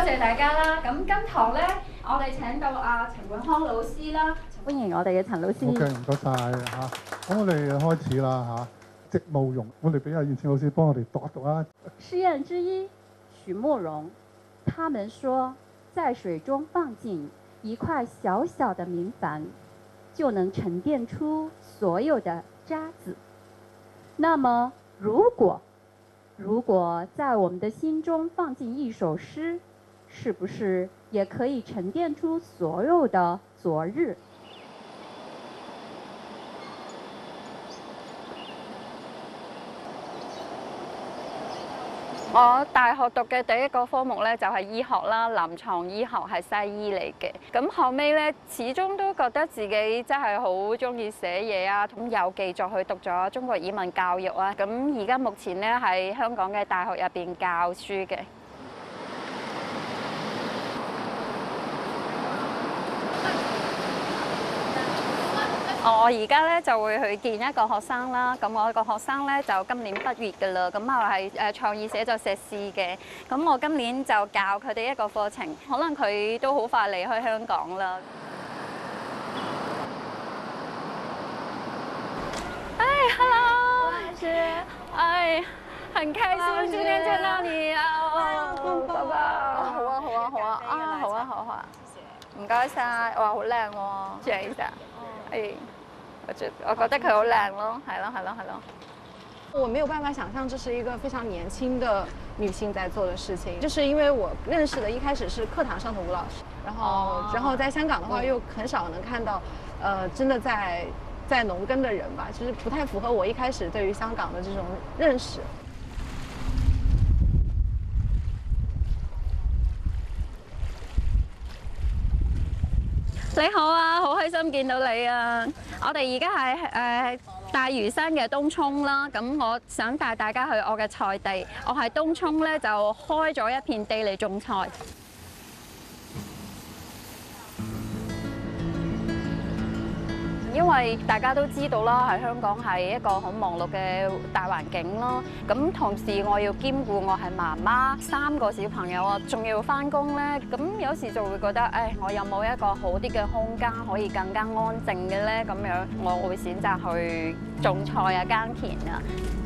謝大家啦。咁今堂咧，我哋請到阿陳永康老師啦，歡迎我哋嘅陳老師。 OK，唔該晒嚇。咁我哋開始啦嚇。席慕容，我哋俾阿燕青老師幫我哋讀一讀啊。 詩人之一，許慕容，他們說，在水中放進一塊小小的明矾，就能沉澱出所有的渣滓。那麼，如果在我們的心中放進一首詩，是不是也可以沉澱出所有的昨日？ 我大學讀嘅第一個科目咧就係醫學啦，臨床醫學係西醫嚟嘅。咁後尾咧，始終都覺得自己真係好中意寫嘢啊，咁有繼續去讀咗中國語文教育啊。咁而家目前咧喺香港嘅大學入邊教書嘅。我而家咧就會去見一個學生啦，咁我個學生咧就今年畢業㗎啦，咁我係創意寫作碩士嘅，咁我今年就教佢哋一個課程，可能佢都好快離開香港啦。哎 ，Hello， 老師，哎，很開心今天見到你啊，爸爸，好啊，好啊，好啊，好啊，好啊，唔該晒，哇，好靚喎，謝一下。我覺得佢好靚咯，係咯，係咯，係咯。 我沒有辦法想象這是一個非常年輕的女性在做的事情，就是因為我認識的一開始是課堂上的吳老師，然後在香港的話又很少能看到，真的在農耕的人吧，就是不太符合我一開始對於香港的這種認識。 你好啊，好開心見到你啊！我哋而家係大嶼山嘅東涌啦，咁我想帶大家去我嘅菜地。我喺東涌咧就開咗一片地嚟種菜。因為大家都知道啦，喺香港係一個好忙碌嘅大環境咯。咁同時我要兼顧我係媽媽，3個小朋友啊，仲要返工咧。咁有時就會覺得，我有冇一個好啲嘅空間可以更加安靜嘅咧？咁樣我會選擇去種菜啊、耕田啊。